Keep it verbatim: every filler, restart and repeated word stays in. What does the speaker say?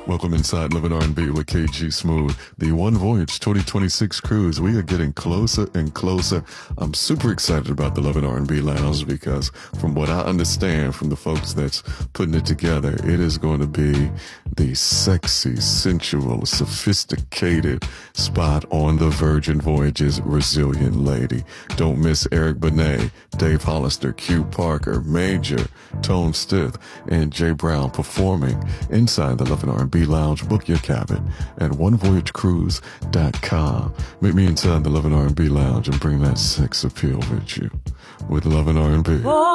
Welcome inside Love and R and B with K G Smooth. The One Voyage twenty twenty-six cruise. We are getting closer and closer. I'm super excited about the Love and R and B Lounge because from what I understand from the folks that's putting it together, it is going to be the sexy, sensual, sophisticated spot on the Virgin Voyage's Resilient Lady. Don't miss Eric Benet, Dave Hollister, Q Parker, Major, Tone Stith, and Jay Brown performing inside the Love and R and B Lounge. Book your cabin at one voyage cruise dot com. Meet me inside the Love and R and B Lounge and bring that sex appeal with you with Love and R and B.